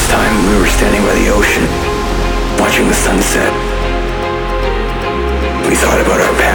first time, we were standing by the ocean, watching the sunset. We thought about our